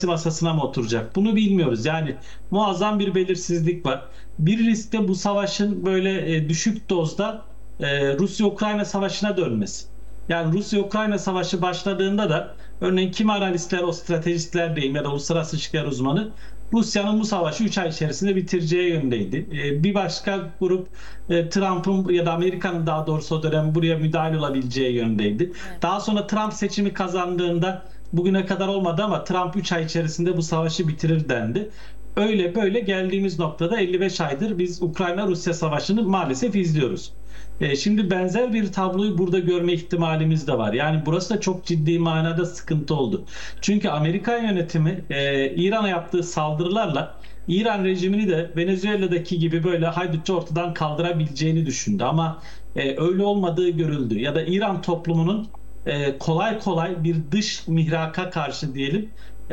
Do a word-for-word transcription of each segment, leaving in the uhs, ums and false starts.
masasına mı oturacak? Bunu bilmiyoruz. Yani muazzam bir belirsizlik var. Bir risk de bu savaşın böyle e, düşük dozda e, Rusya-Ukrayna savaşına dönmesi. Yani Rusya-Ukrayna savaşı başladığında da örneğin kimi analistler, o stratejistler diyeyim ya da uluslararası ilişkiler uzmanı Rusya'nın bu savaşı üç ay içerisinde bitireceği yönündeydi. E, bir başka grup e, Trump'ın ya da Amerika'nın daha doğrusu o dönem buraya müdahale olabileceği yönündeydi. Evet. Daha sonra Trump seçimi kazandığında bugüne kadar olmadı ama Trump üç ay içerisinde bu savaşı bitirir dendi. Öyle böyle geldiğimiz noktada elli beş aydır biz Ukrayna-Rusya savaşını maalesef izliyoruz. E, şimdi benzer bir tabloyu burada görme ihtimalimiz de var. Yani burası da çok ciddi manada sıkıntı oldu. Çünkü Amerikan yönetimi e, İran'a yaptığı saldırılarla İran rejimini de Venezuela'daki gibi böyle haydutça ortadan kaldırabileceğini düşündü. Ama e, öyle olmadığı görüldü. Ya da İran toplumunun e, kolay kolay bir dış mihraka karşı diyelim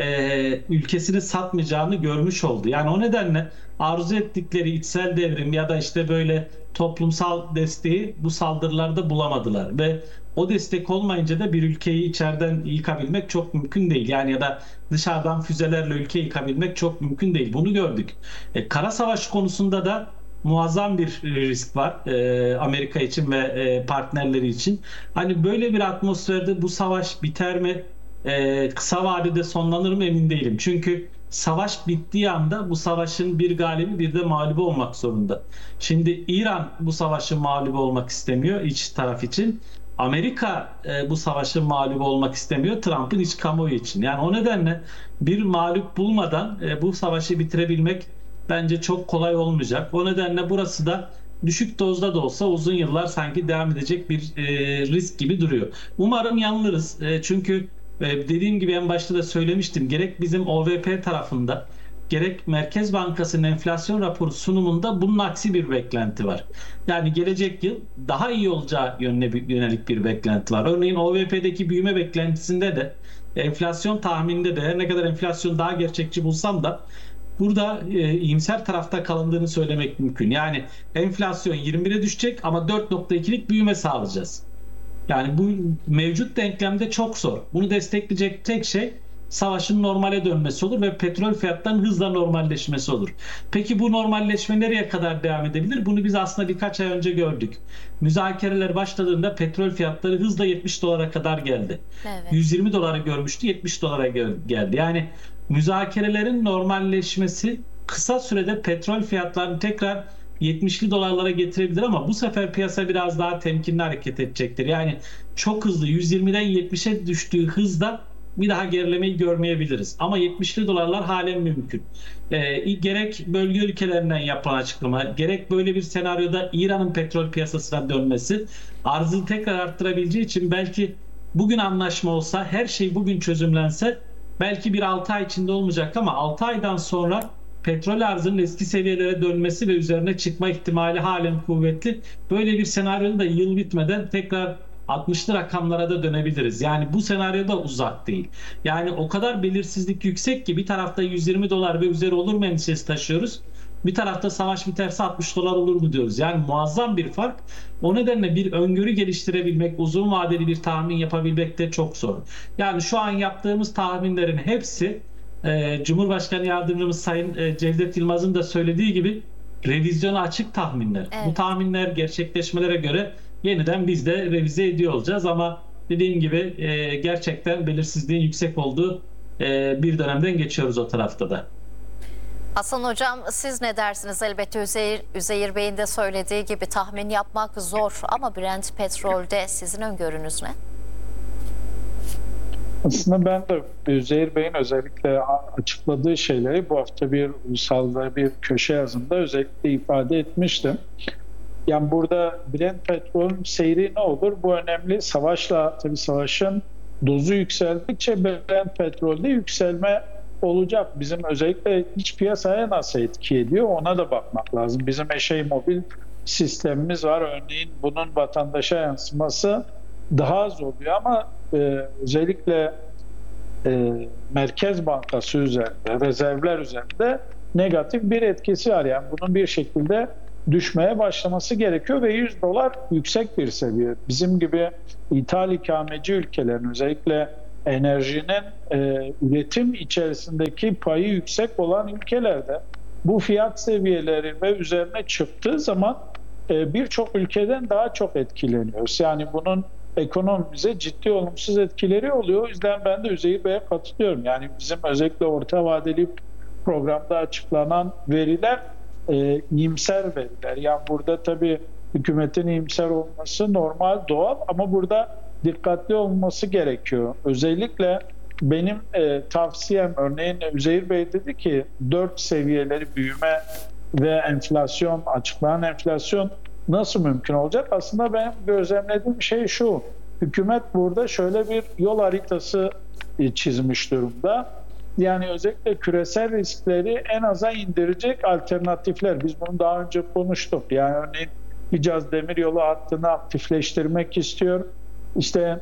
e, ülkesini satmayacağını görmüş oldu. Yani o nedenle arzu ettikleri içsel devrim ya da işte böyle toplumsal desteği bu saldırılarda bulamadılar ve o destek olmayınca da bir ülkeyi içeriden yıkabilmek çok mümkün değil. Yani ya da dışarıdan füzelerle ülkeyi yıkabilmek çok mümkün değil. Bunu gördük. E, kara savaş konusunda da muazzam bir risk var e, Amerika için ve e, partnerleri için. Hani böyle bir atmosferde bu savaş biter mi? E, kısa vadede sonlanır mı emin değilim. Çünkü savaş bittiği anda bu savaşın bir galibi bir de mağlubu olmak zorunda. Şimdi İran bu savaşın mağlubu olmak istemiyor iç taraf için. Amerika e, bu savaşın mağlubu olmak istemiyor Trump'ın iç kamuoyu için. Yani o nedenle bir mağlup bulmadan e, bu savaşı bitirebilmek bence çok kolay olmayacak. O nedenle burası da düşük dozda da olsa uzun yıllar sanki devam edecek bir e, risk gibi duruyor. Umarım yanılırız. E, çünkü e, dediğim gibi en başta da söylemiştim. Gerek bizim O V P tarafında gerek Merkez Bankası'nın enflasyon raporu sunumunda bunun aksi bir beklenti var. Yani gelecek yıl daha iyi olacağı yönüne bir, yönelik bir beklenti var. Örneğin O V P'deki büyüme beklentisinde de enflasyon tahmininde de her ne kadar enflasyon daha gerçekçi bulsam da burada e, iyimser tarafta kalındığını söylemek mümkün. Yani enflasyon yirmi bire düşecek ama dört nokta ikilik büyüme sağlayacağız. Yani bu mevcut denklemde çok zor. Bunu destekleyecek tek şey savaşın normale dönmesi olur ve petrol fiyatlarının hızla normalleşmesi olur. Peki bu normalleşme nereye kadar devam edebilir? Bunu biz aslında birkaç ay önce gördük. Müzakereler başladığında petrol fiyatları hızla yetmiş dolara kadar geldi. Evet. yüz yirmi dolara görmüştü, yetmiş dolara geldi. Yani müzakerelerin normalleşmesi kısa sürede petrol fiyatlarını tekrar yetmişli dolarlara getirebilir ama bu sefer piyasa biraz daha temkinli hareket edecektir. Yani çok hızlı yüz yirmiden yetmişe düştüğü hızda bir daha gerilemeyi görmeyebiliriz. Ama yetmişli dolarlar halen mümkün. E, gerek bölge ülkelerinden yapılan açıklama, gerek böyle bir senaryoda İran'ın petrol piyasasına dönmesi arzı tekrar arttırabileceği için belki bugün anlaşma olsa, her şey bugün çözümlense belki bir altı ay içinde olmayacak ama altı aydan sonra petrol arzının eski seviyelere dönmesi ve üzerine çıkma ihtimali halen kuvvetli. Böyle bir senaryoda da yıl bitmeden tekrar altmışlı rakamlara da dönebiliriz. Yani bu senaryo da uzak değil. Yani o kadar belirsizlik yüksek ki bir tarafta yüz yirmi dolar ve üzeri olur mu endişesi taşıyoruz. Bir tarafta savaş biterse altmış dolar olur mu diyoruz. Yani muazzam bir fark. O nedenle bir öngörü geliştirebilmek, uzun vadeli bir tahmin yapabilmek de çok zor. Yani şu an yaptığımız tahminlerin hepsi e, Cumhurbaşkanı Yardımcımız Sayın e, Cevdet Yılmaz'ın da söylediği gibi revizyona açık tahminler. Evet. Bu tahminler gerçekleşmelere göre yeniden biz de revize ediyor olacağız ama dediğim gibi e, gerçekten belirsizliğin yüksek olduğu e, bir dönemden geçiyoruz o tarafta da. Hasan Hocam, siz ne dersiniz? Elbette Üzeyir, Üzeyir Bey'in de söylediği gibi tahmin yapmak zor ama Brent petrolde sizin öngörünüz ne? Aslında ben de Üzeyir Bey'in özellikle açıkladığı şeyleri bu hafta bir ulusalda bir köşe yazımda özellikle ifade etmiştim. Yani burada Brent petrolün seyri ne olur? Bu önemli. Savaşla, tabii savaşın dozu yükseldikçe Brent petrolde yükselme olacak. Bizim özellikle iç piyasaya nasıl etki ediyor ona da bakmak lazım. Bizim eşey mobil sistemimiz var. Örneğin bunun vatandaşa yansıması daha az oluyor ama e, özellikle e, Merkez Bankası üzerinde, rezervler üzerinde negatif bir etkisi var. Yani bunun bir şekilde düşmeye başlaması gerekiyor ve yüz dolar yüksek bir seviye. Bizim gibi ithal ikameci ülkelerin özellikle enerjinin e, üretim içerisindeki payı yüksek olan ülkelerde bu fiyat seviyeleri ve üzerine çıktığı zaman e, birçok ülkeden daha çok etkileniyoruz. Yani bunun ekonomimize ciddi olumsuz etkileri oluyor. O yüzden ben de Üzeyir Bey'e katılıyorum. Yani bizim özellikle orta vadeli programda açıklanan veriler e, iyimser veriler. Yani burada tabii hükümetin iyimser olması normal, doğal ama burada dikkatli olması gerekiyor. Özellikle benim e, tavsiyem, örneğin Üzeyir Bey dedi ki dört seviyeleri büyüme ve enflasyon, açıklanan enflasyon nasıl mümkün olacak? Aslında benim gözlemlediğim şey şu: hükümet burada şöyle bir yol haritası e, çizmiş durumda. Yani özellikle küresel riskleri en aza indirecek alternatifler. Biz bunu daha önce konuştuk. Yani örneğin Hicaz Demiryolu hattını aktifleştirmek istiyor. İşte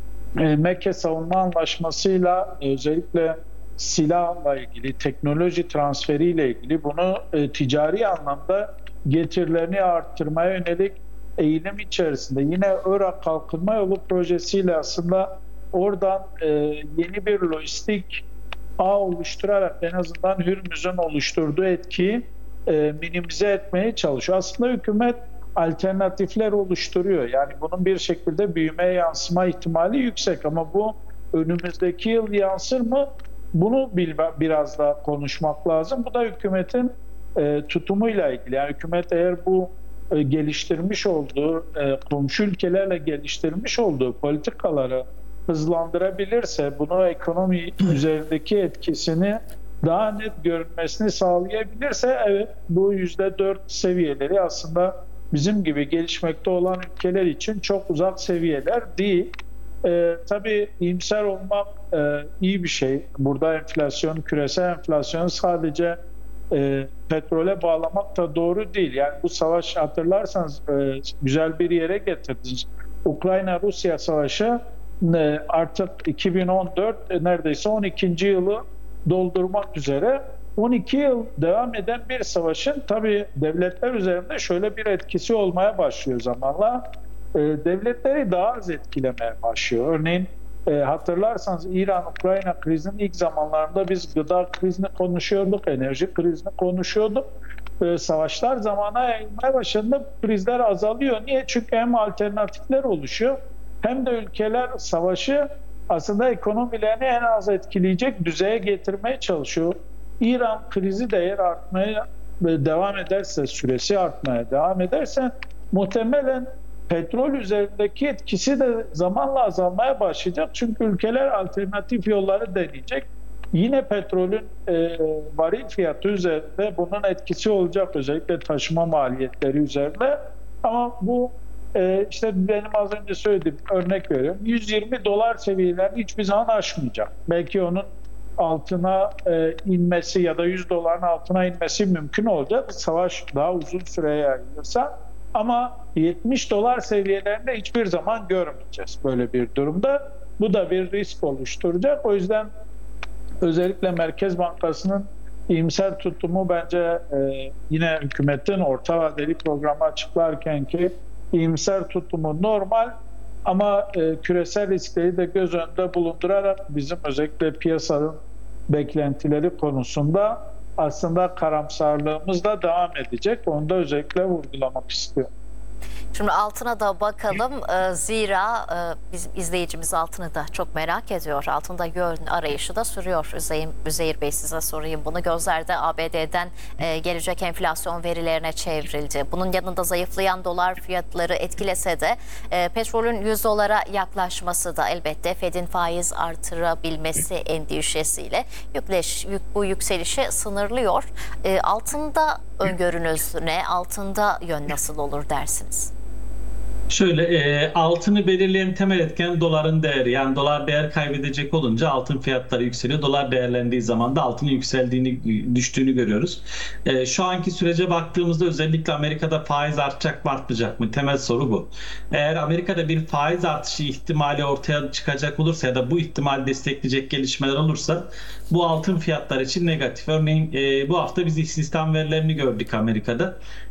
e, Mekke Savunma Anlaşması'yla e, özellikle silahla ilgili, teknoloji transferiyle ilgili bunu e, ticari anlamda getirilerini arttırmaya yönelik eğilim içerisinde. Yine Irak Kalkınma Yolu projesiyle aslında oradan e, yeni bir lojistik ağ oluşturarak en azından Hürmüz'ün oluşturduğu etkiyi e, minimize etmeye çalışıyor. Aslında hükümet alternatifler oluşturuyor. Yani bunun bir şekilde büyümeye yansıma ihtimali yüksek ama bu önümüzdeki yıl yansır mı? Bunu biraz daha konuşmak lazım. Bu da hükümetin e, tutumuyla ilgili. Yani hükümet eğer bu e, geliştirmiş olduğu, e, komşu ülkelerle geliştirmiş olduğu politikaları hızlandırabilirse, bunu ekonomi üzerindeki etkisini daha net görünmesini sağlayabilirse, evet, bu yüzde dört seviyeleri aslında bizim gibi gelişmekte olan ülkeler için çok uzak seviyeler değil. Ee, tabii iyimser olmak e, iyi bir şey. Burada enflasyon, küresel enflasyonu sadece e, petrole bağlamak da doğru değil. Yani bu savaş, hatırlarsanız e, güzel bir yere getirdiniz. Ukrayna-Rusya savaşı e, artık iki bin on dört e, neredeyse on ikinci yılı doldurmak üzere. on iki yıl devam eden bir savaşın tabii devletler üzerinde şöyle bir etkisi olmaya başlıyor zamanla. E, devletleri daha az etkilemeye başlıyor. Örneğin e, hatırlarsanız İran-Ukrayna krizinin ilk zamanlarında biz gıda krizini konuşuyorduk, enerji krizini konuşuyorduk. E, savaşlar zamana yayılmaya başladığında krizler azalıyor. Niye? Çünkü hem alternatifler oluşuyor hem de ülkeler savaşı aslında ekonomilerini en az etkileyecek düzeye getirmeye çalışıyor. İran krizi de eğer artmaya devam ederse, süresi artmaya devam ederse muhtemelen petrol üzerindeki etkisi de zamanla azalmaya başlayacak. Çünkü ülkeler alternatif yolları deneyecek. Yine petrolün e, varil fiyatı üzerinde bunun etkisi olacak, özellikle taşıma maliyetleri üzerinde. Ama bu e, işte benim az önce söylediğim, örnek veriyorum, yüz yirmi dolar seviyelerini hiçbir zaman aşmayacak. Belki onun altına e, inmesi ya da yüz doların altına inmesi mümkün olacak. Savaş daha uzun süreye yayılırsa. Ama yetmiş dolar seviyelerinde hiçbir zaman görmeyeceğiz böyle bir durumda. Bu da bir risk oluşturacak. O yüzden özellikle Merkez Bankası'nın iyimser tutumu bence e, yine hükümetin orta vadeli programı açıklarken ki iyimser tutumu normal ama e, küresel riskleri de göz önünde bulundurarak bizim özellikle piyasanın beklentileri konusunda aslında karamsarlığımız da devam edecek. Onu da özellikle vurgulamak istiyorum. Şimdi altına da bakalım. Ee, zira e, bizim izleyicimiz altını da çok merak ediyor. Altında yön arayışı da sürüyor. Üzeyir, Üzeyir Bey, size sorayım bunu. Gözler de A B D'den e, gelecek enflasyon verilerine çevrildi. Bunun yanında zayıflayan dolar fiyatları etkilese de e, petrolün yüz dolara yaklaşması da elbette Fed'in faiz artırabilmesi endişesiyle yükleş, yük, bu yükselişi sınırlıyor. E, altında öngörünüz ne? Altında yön nasıl olur dersiniz? Şöyle e, altını belirleyen temel etken doların değeri. Yani dolar değer kaybedecek olunca altın fiyatları yükseliyor. Dolar değerlendiği zaman da altının yükseldiğini, düştüğünü görüyoruz. E, şu anki sürece baktığımızda özellikle Amerika'da faiz artacak mı, artmayacak mı? Temel soru bu. Eğer Amerika'da bir faiz artışı ihtimali ortaya çıkacak olursa ya da bu ihtimal destekleyecek gelişmeler olursa bu altın fiyatları için negatif. Örneğin e, bu hafta biz istihdam verilerini gördük Amerika'da.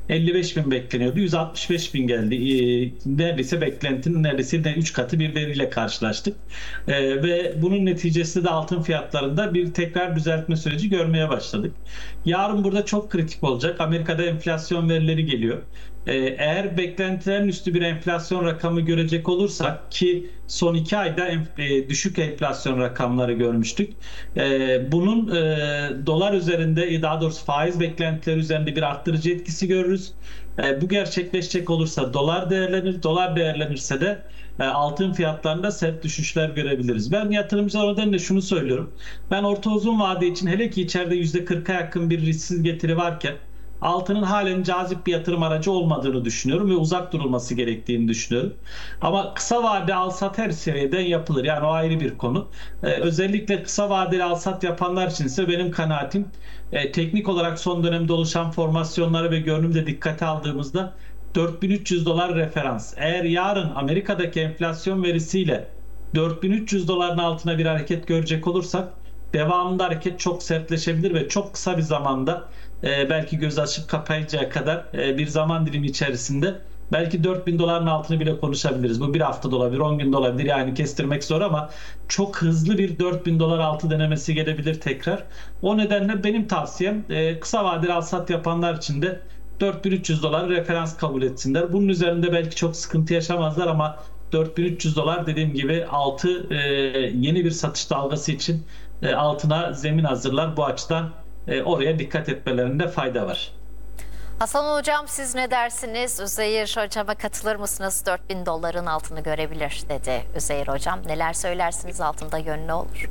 elli beş bin bekleniyordu. yüz altmış beş bin geldi. Ee, neredeyse beklentinin neredeyse üç katı bir veriyle karşılaştık. Ee, ve bunun neticesinde de altın fiyatlarında bir tekrar düzeltme süreci görmeye başladık. Yarın burada çok kritik olacak. Amerika'da enflasyon verileri geliyor. Ee, eğer beklentilerin üstü bir enflasyon rakamı görecek olursak, ki son iki ayda enf- e, düşük enflasyon rakamları görmüştük. Ee, bunun e, dolar üzerinde, daha doğrusu faiz beklentileri üzerinde bir arttırıcı etkisi görürüz. E, bu gerçekleşecek olursa dolar değerlenir. Dolar değerlenirse de e, altın fiyatlarında sert düşüşler görebiliriz. Ben yatırımcılar o nedenle şunu söylüyorum. Ben orta uzun vade için, hele ki içeride yüzde kırka yakın bir risksiz getiri varken, altının halen cazip bir yatırım aracı olmadığını düşünüyorum ve uzak durulması gerektiğini düşünüyorum. Ama kısa vade al-sat her seviyeden yapılır. Yani o ayrı bir konu. Ee, özellikle kısa vadeli al-sat yapanlar için ise benim kanaatim, e, teknik olarak son dönemde oluşan formasyonları ve görünümde dikkate aldığımızda dört bin üç yüz dolar referans. Eğer yarın Amerika'daki enflasyon verisiyle dört bin üç yüz doların altına bir hareket görecek olursak, devamında hareket çok sertleşebilir ve çok kısa bir zamanda, e, belki göz açıp kapayıncaya kadar e, bir zaman dilimi içerisinde belki dört bin doların altını bile konuşabiliriz. Bu bir hafta da olabilir, on gün de olabilir. Yani kestirmek zor ama çok hızlı bir dört bin dolar altı denemesi gelebilir tekrar. O nedenle benim tavsiyem, e, kısa vadeli al-sat yapanlar için de dört bin üç yüz dolar referans kabul etsinler. Bunun üzerinde belki çok sıkıntı yaşamazlar ama dört bin üç yüz dolar, dediğim gibi, altı e, yeni bir satış dalgası için e, altına zemin hazırlar. Bu açıdan e, oraya dikkat etmelerinde fayda var. Hasan Hocam, siz ne dersiniz? Üzeyir Hocam'a katılır mısınız? dört bin doların altını görebilir dedi Üzeyir Hocam. Neler söylersiniz, altında yön ne olur?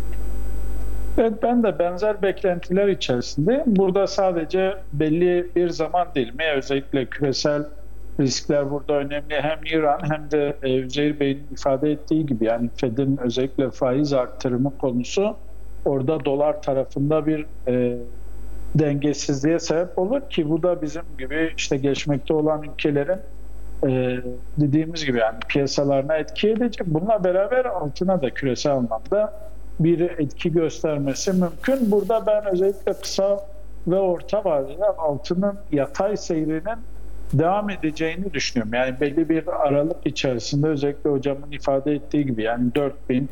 Evet, ben de benzer beklentiler içerisinde. Burada sadece belli bir zaman dilimi, özellikle küresel riskler burada önemli. Hem İran hem de e, Üzeyir Bey'in ifade ettiği gibi, yani Fed'in özellikle faiz arttırımı konusu orada dolar tarafında bir e, dengesizliğe sebep olur ki bu da bizim gibi işte gelişmekte olan ülkelerin e, dediğimiz gibi yani piyasalarına etki edecek. Bununla beraber altına da küresel anlamda bir etki göstermesi mümkün. Burada ben özellikle kısa ve orta vadede altının yatay seyrinin devam edeceğini düşünüyorum. Yani belli bir aralık içerisinde, özellikle hocamın ifade ettiği gibi, yani dört bin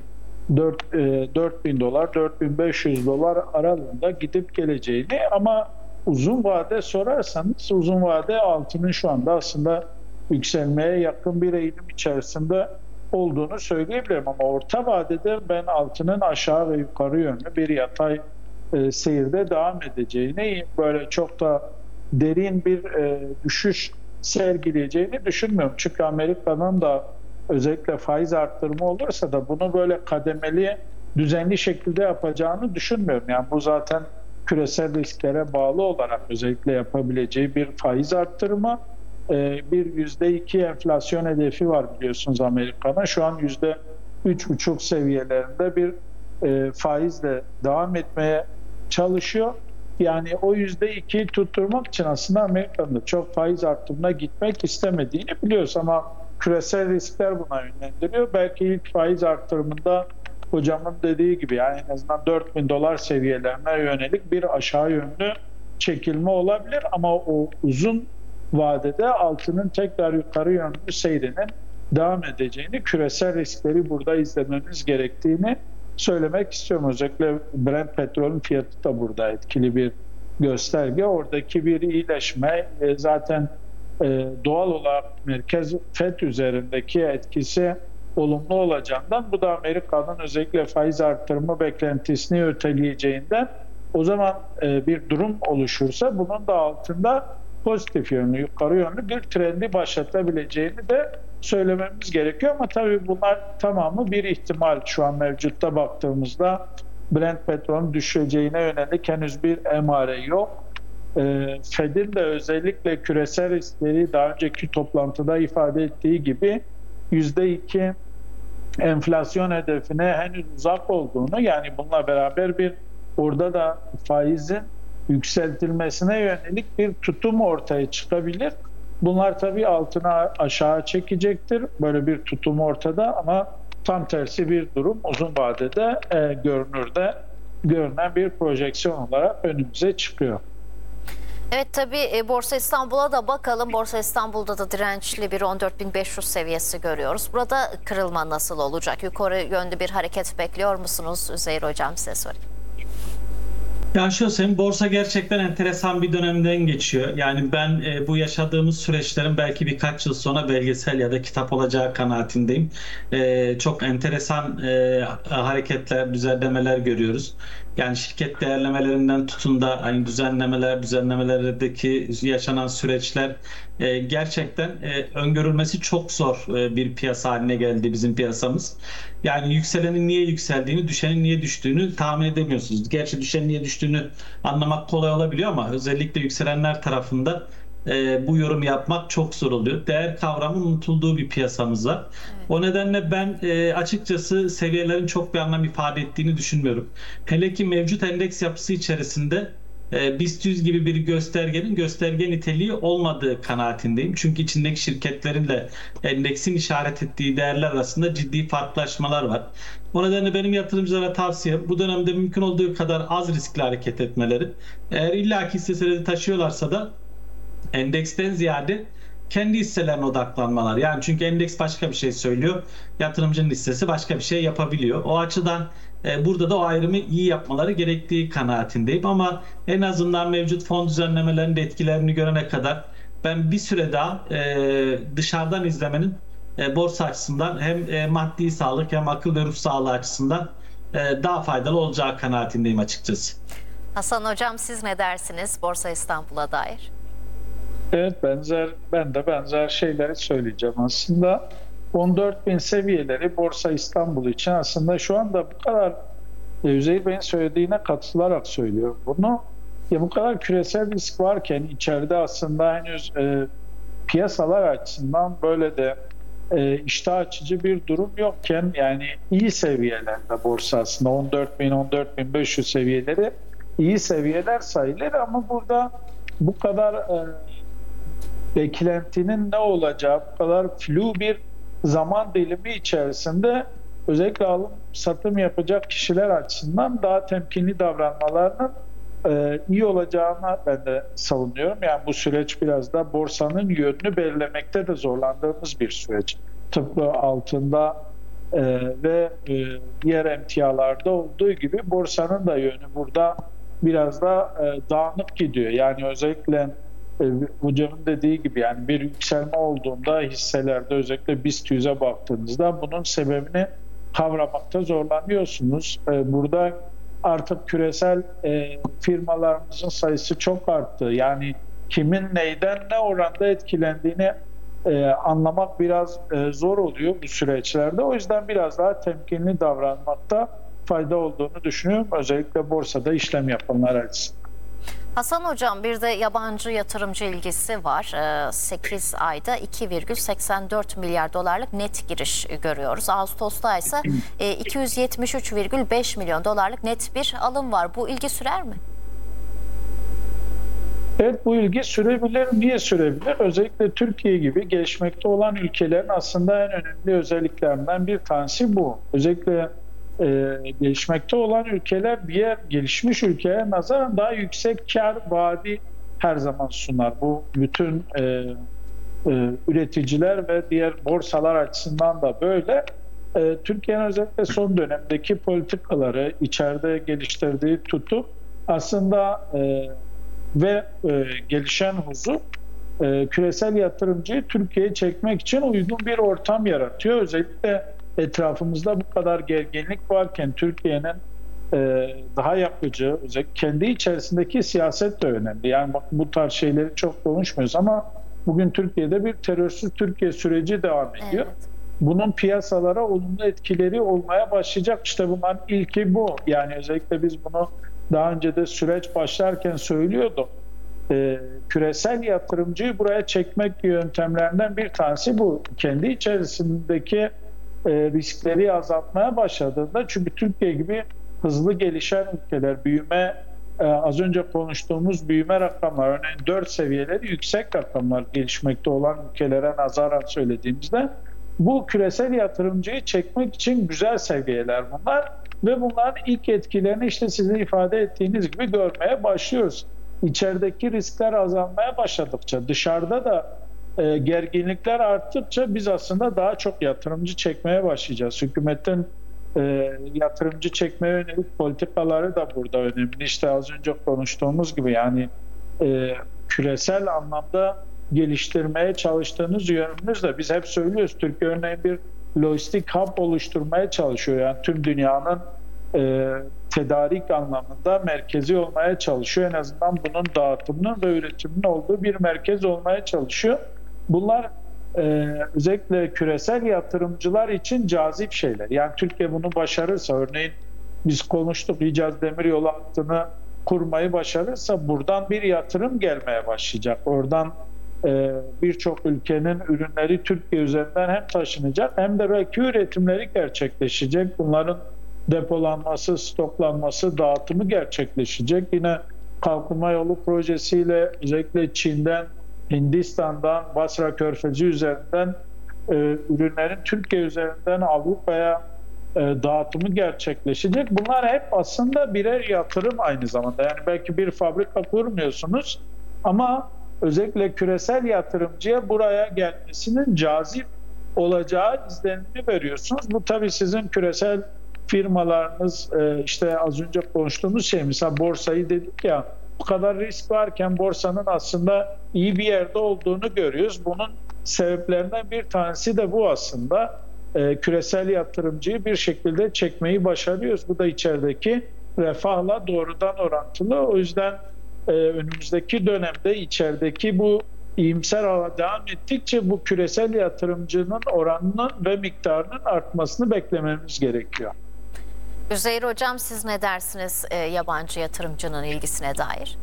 dört bin dolar, dört bin beş yüz dolar aralığında gidip geleceğini, ama uzun vade sorarsanız uzun vade altının şu anda aslında yükselmeye yakın bir eğilim içerisinde olduğunu söyleyebilirim, ama orta vadede ben altının aşağı ve yukarı yönlü bir yatay e, seyirde devam edeceğini, böyle çok da derin bir e, düşüş sergileyeceğini düşünmüyorum. Çünkü Amerika'nın da özellikle faiz arttırımı olursa da bunu böyle kademeli, düzenli şekilde yapacağını düşünmüyorum. Yani bu zaten küresel risklere bağlı olarak özellikle yapabileceği bir faiz arttırımı. Ee, bir yüzde iki enflasyon hedefi var biliyorsunuz Amerika'nın. Şu an yüzde üç buçuk seviyelerinde bir e, faizle devam etmeye çalışıyor. Yani o yüzde ikiyi tutturmak için aslında Amerika'nın da çok faiz arttırımına gitmek istemediğini biliyoruz, ama küresel riskler buna yönlendiriyor. Belki ilk faiz arttırımında hocamın dediği gibi, yani en azından dört bin dolar seviyelerine yönelik bir aşağı yönlü çekilme olabilir, ama o uzun vadede altının tekrar yukarı yönlü seyrinin devam edeceğini, küresel riskleri burada izlememiz gerektiğini söylemek istiyorum. Özellikle Brent petrolün fiyatı da burada etkili bir gösterge. Oradaki bir iyileşme e, zaten e, doğal olarak merkez Fed üzerindeki etkisi olumlu olacağından, bu da Amerika'nın özellikle faiz arttırma beklentisini öteleyeceğinden, o zaman e, bir durum oluşursa bunun da altında pozitif yönlü, yukarı yönlü bir trendi başlatabileceğini de söylememiz gerekiyor. Ama tabii bunlar tamamı bir ihtimal. Şu an mevcutta baktığımızda Brent petrolün düşeceğine yönelik henüz bir emare yok. E, Fed'in de özellikle küresel riskleri daha önceki toplantıda ifade ettiği gibi yüzde iki enflasyon hedefine henüz uzak olduğunu, yani bununla beraber bir orada da faizin yükseltilmesine yönelik bir tutum ortaya çıkabilir. Bunlar tabii altına aşağı çekecektir. Böyle bir tutum ortada, ama tam tersi bir durum uzun vadede e, görünürde görünen bir projeksiyon olarak önümüze çıkıyor. Evet, tabii e, Borsa İstanbul'a da bakalım. Borsa İstanbul'da da dirençli bir on dört bin beş yüz seviyesi görüyoruz. Burada kırılma nasıl olacak? Yukarı yönlü bir hareket bekliyor musunuz? Üzeyir Hocam, size sorayım. Ya şöyle söyleyeyim, borsa gerçekten enteresan bir dönemden geçiyor. Yani ben e, bu yaşadığımız süreçlerin belki birkaç yıl sonra belgesel ya da kitap olacağı kanaatindeyim. E, çok enteresan e, hareketler, düzenlemeler görüyoruz. Yani şirket değerlemelerinden tutun da hani düzenlemeler, düzenlemelerdeki yaşanan süreçler e, gerçekten e, öngörülmesi çok zor e, bir piyasa haline geldi bizim piyasamız. Yani yükselenin niye yükseldiğini, düşenin niye düştüğünü tahmin edemiyorsunuz. Gerçi düşenin niye düştüğünü anlamak kolay olabiliyor ama özellikle yükselenler tarafında e, bu yorum yapmak çok zor oluyor. Değer kavramı unutulduğu bir piyasamız var. O nedenle ben e, açıkçası seviyelerin çok bir anlam ifade ettiğini düşünmüyorum. Hele ki mevcut endeks yapısı içerisinde e, BIST yüz gibi bir göstergenin gösterge niteliği olmadığı kanaatindeyim. Çünkü içindeki şirketlerinle endeksin işaret ettiği değerler arasında ciddi farklılaşmalar var. O nedenle benim yatırımcılara tavsiyem bu dönemde mümkün olduğu kadar az riskli hareket etmeleri. Eğer illaki hisse senedi taşıyorlarsa da endeksten ziyade kendi hisselerine odaklanmalar. Yani çünkü endeks başka bir şey söylüyor. Yatırımcının hissesi başka bir şey yapabiliyor. O açıdan e, burada da o ayrımı iyi yapmaları gerektiği kanaatindeyim. Ama en azından mevcut fon düzenlemelerinin de etkilerini görene kadar ben bir süre daha e, dışarıdan izlemenin e, borsa açısından hem e, maddi sağlık hem akıl ve ruh sağlığı açısından e, daha faydalı olacağı kanaatindeyim açıkçası. Hasan Hocam, siz ne dersiniz Borsa İstanbul'a dair? Evet, benzer ben de benzer şeyleri söyleyeceğim aslında. on dört bin seviyeleri Borsa İstanbul için aslında şu anda bu kadar e, Üzeyir Bey'in söylediğine katılarak söylüyorum bunu. Ya bu kadar küresel risk varken içeride aslında henüz e, piyasalar açısından böyle de e, iştah açıcı bir durum yokken, yani iyi seviyelerde borsa aslında on dört bin on dört bin beş yüz seviyeleri iyi seviyeler sayılır ama burada bu kadar e, beklentinin ne olacağı, bu kadar flu bir zaman dilimi içerisinde özellikle alım satım yapacak kişiler açısından daha temkinli davranmalarının e, iyi olacağını ben de savunuyorum. Yani bu süreç biraz da borsanın yönünü belirlemekte de zorlandığımız bir süreç. Tıpkı altında e, ve e, diğer emtialarda olduğu gibi borsanın da yönü burada biraz da e, dağınık gidiyor. Yani özellikle e, hocamın dediği gibi yani bir yükselme olduğunda hisselerde özellikle BIST yüze baktığınızda bunun sebebini kavramakta zorlanıyorsunuz. E, burada artık küresel e, firmalarımızın sayısı çok arttı. Yani kimin neyden ne oranda etkilendiğini e, anlamak biraz e, zor oluyor bu süreçlerde. O yüzden biraz daha temkinli davranmakta fayda olduğunu düşünüyorum. Özellikle borsada işlem yapanlar açısından. Hasan Hocam, bir de yabancı yatırımcı ilgisi var. sekiz ayda iki virgül seksen dört milyar dolarlık net giriş görüyoruz. Ağustos'ta ise iki yüz yetmiş üç virgül beş milyon dolarlık net bir alım var. Bu ilgi sürer mi? Evet, bu ilgi sürebilir. Niye sürebilir? Özellikle Türkiye gibi gelişmekte olan ülkelerin aslında en önemli özelliklerinden bir tanesi bu. Özellikle e, gelişmekte olan ülkeler diğer gelişmiş ülkelere nazaran daha yüksek kar vaadi her zaman sunar. Bu bütün e, e, üreticiler ve diğer borsalar açısından da böyle. E, Türkiye'nin özellikle son dönemdeki politikaları, içeride geliştirdiği tutum aslında e, ve e, gelişen huzur e, küresel yatırımcıyı Türkiye'ye çekmek için uygun bir ortam yaratıyor. Özellikle etrafımızda bu kadar gerginlik varken Türkiye'nin e, daha yapıcı, özellikle kendi içerisindeki siyaset de önemli. Yani bak, bu tarz şeyleri çok konuşmuyoruz ama bugün Türkiye'de bir terörsüz Türkiye süreci devam ediyor. Evet. Bunun piyasalara olumlu etkileri olmaya başlayacak. İşte bunların ilki bu. Yani özellikle biz bunu daha önce de süreç başlarken söylüyordum. Ee, küresel yatırımcıyı buraya çekmek yöntemlerinden bir tanesi bu. Kendi içerisindeki e, riskleri azaltmaya başladığında, çünkü Türkiye gibi hızlı gelişen ülkeler, büyüme e, az önce konuştuğumuz büyüme rakamlar, örneğin dört seviyeleri yüksek rakamlar gelişmekte olan ülkelere nazaran söylediğimizde, bu küresel yatırımcıyı çekmek için güzel seviyeler bunlar. Ve bunların ilk etkilerini işte sizin ifade ettiğiniz gibi görmeye başlıyoruz. içerideki riskler azalmaya başladıkça, dışarıda da e, gerginlikler arttıkça biz aslında daha çok yatırımcı çekmeye başlayacağız. Hükümetin e, yatırımcı çekmeye yönelik politikaları da burada önemli. İşte az önce konuştuğumuz gibi yani e, küresel anlamda geliştirmeye çalıştığınız yönümüzle biz hep söylüyoruz. Türkiye örneğin bir lojistik hub oluşturmaya çalışıyor. Yani tüm dünyanın e, tedarik anlamında merkezi olmaya çalışıyor. En azından bunun dağıtımının ve üretiminin olduğu bir merkez olmaya çalışıyor. Bunlar e, özellikle küresel yatırımcılar için cazip şeyler. Yani Türkiye bunu başarırsa, örneğin biz konuştuk, Hicaz Demiryolu hattını kurmayı başarırsa buradan bir yatırım gelmeye başlayacak. Oradan e, birçok ülkenin ürünleri Türkiye üzerinden hem taşınacak hem de belki üretimleri gerçekleşecek. Bunların depolanması, stoklanması, dağıtımı gerçekleşecek. Yine Kalkınma Yolu projesiyle özellikle Çin'den, Hindistan'dan, Basra Körfezi üzerinden e, ürünlerin Türkiye üzerinden Avrupa'ya e, dağıtımı gerçekleşecek. Bunlar hep aslında birer yatırım aynı zamanda. Yani belki bir fabrika kurmuyorsunuz ama özellikle küresel yatırımcıya buraya gelmesinin cazip olacağı izlenimi veriyorsunuz. Bu tabii sizin küresel firmalarınız, e, işte az önce konuştuğumuz şey, mesela borsayı dedik ya, bu kadar risk varken borsanın aslında iyi bir yerde olduğunu görüyoruz. Bunun sebeplerinden bir tanesi de bu aslında. E, küresel yatırımcıyı bir şekilde çekmeyi başarıyoruz. Bu da içerideki refahla doğrudan orantılı. O yüzden e, önümüzdeki dönemde içerideki bu iyimser hava devam ettikçe bu küresel yatırımcının oranının ve miktarının artmasını beklememiz gerekiyor. Üzeyir Hocam, siz ne dersiniz e, yabancı yatırımcının ilgisine dair?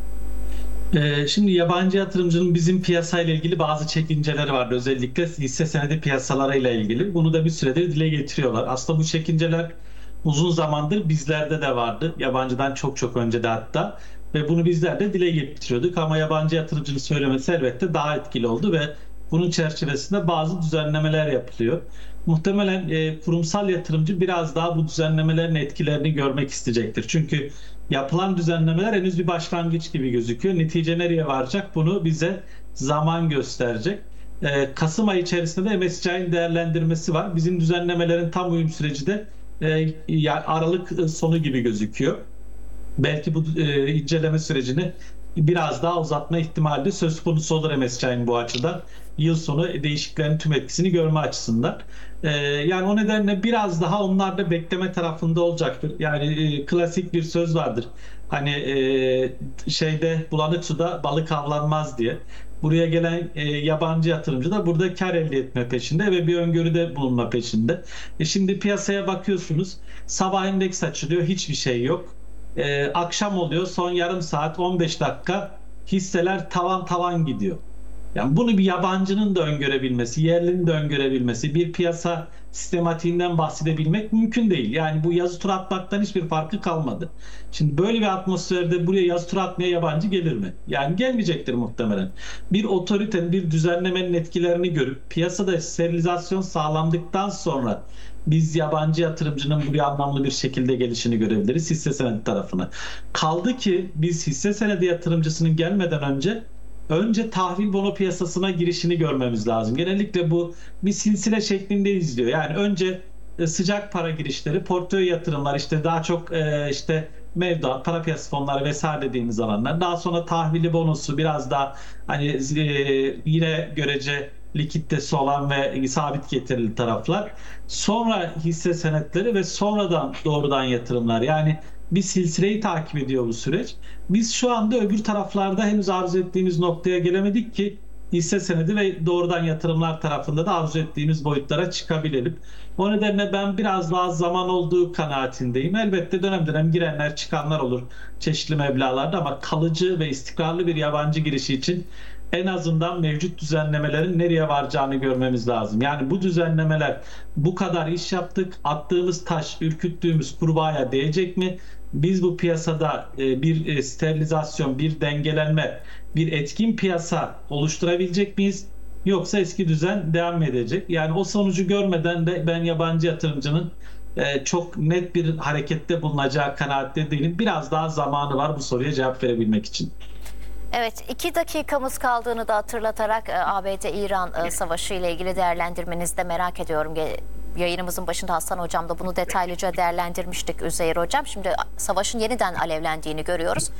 Ee, Şimdi yabancı yatırımcının bizim piyasayla ilgili bazı çekinceleri vardı. Özellikle hisse senedi piyasalarıyla ilgili. Bunu da bir süredir dile getiriyorlar. Aslında bu çekinceler uzun zamandır bizlerde de vardı. Yabancıdan çok çok önce de hatta. Ve bunu bizler de dile getiriyorduk. Ama yabancı yatırımcının söylemesi elbette daha etkili oldu ve bunun çerçevesinde bazı düzenlemeler yapılıyor. Muhtemelen e, kurumsal yatırımcı biraz daha bu düzenlemelerin etkilerini görmek isteyecektir. Çünkü yapılan düzenlemeler henüz bir başlangıç gibi gözüküyor. Netice nereye varacak bunu bize zaman gösterecek. E, Kasım ayı içerisinde de M S C I'nin değerlendirmesi var. Bizim düzenlemelerin tam uyum süreci de e, Aralık sonu gibi gözüküyor. Belki bu e, inceleme sürecini biraz daha uzatma ihtimali de söz konusu olur M S C I'nin bu açıdan. Yıl sonu değişikliklerin tüm etkisini görme açısından. Ee, yani o nedenle biraz daha onlar da bekleme tarafında olacaktır. Yani e, klasik bir söz vardır. Hani e, şeyde bulanık suda balık avlanmaz diye. Buraya gelen e, yabancı yatırımcı da burada kar elde etme peşinde ve bir öngörüde bulunma peşinde. E şimdi piyasaya bakıyorsunuz. Sabah endeks açılıyor, hiçbir şey yok. E, akşam oluyor, son yarım saat on beş dakika hisseler tavan tavan gidiyor. Yani bunu bir yabancının da öngörebilmesi, yerlinin de öngörebilmesi, bir piyasa sistematiğinden bahsedebilmek mümkün değil. Yani bu yazı tura atmaktan hiçbir farkı kalmadı. Şimdi böyle bir atmosferde buraya yazı tura atmaya yabancı gelir mi? Yani gelmeyecektir muhtemelen. Bir otoritenin, bir düzenlemenin etkilerini görüp piyasada sterilizasyon sağlandıktan sonra biz yabancı yatırımcının buraya anlamlı bir şekilde gelişini görebiliriz hisse senedi tarafına. Kaldı ki biz hisse senedi yatırımcısının gelmeden önce Önce tahvil bono piyasasına girişini görmemiz lazım. Genellikle bu bir silsile şeklinde izliyor. Yani önce sıcak para girişleri, portföy yatırımlar, işte daha çok işte mevduat, para piyasası fonları vesaire dediğimiz alanlar. Daha sonra tahvili bonosu, biraz daha hani yine görece likiditesi olan ve sabit getirili taraflar. Sonra hisse senetleri ve sonradan doğrudan yatırımlar. Yani bir silsileyi takip ediyor bu süreç. Biz şu anda öbür taraflarda henüz arzu ettiğimiz noktaya gelemedik ki hisse senedi ve doğrudan yatırımlar tarafında da arzu ettiğimiz boyutlara çıkabilelim. O nedenle ben biraz daha zaman olduğu kanaatindeyim. Elbette dönem dönem girenler çıkanlar olur çeşitli meblağlarda ama kalıcı ve istikrarlı bir yabancı girişi için en azından mevcut düzenlemelerin nereye varacağını görmemiz lazım. Yani bu düzenlemeler bu kadar iş yaptık, attığımız taş, ürküttüğümüz kurbağaya değecek mi? Biz bu piyasada bir sterilizasyon, bir dengelenme, bir etkin piyasa oluşturabilecek miyiz? Yoksa eski düzen devam mı edecek? Yani o sonucu görmeden de ben yabancı yatırımcının e, çok net bir harekette bulunacağı kanaatinde değilim. Biraz daha zamanı var bu soruya cevap verebilmek için. Evet, iki dakikamız kaldığını da hatırlatarak e, A B D-İran e, savaşı ile ilgili değerlendirmenizi de merak ediyorum. Ge- Yayınımızın başında Hasan Hocam da bunu detaylıca değerlendirmiştik Üzeyir Hocam. Şimdi savaşın yeniden alevlendiğini görüyoruz.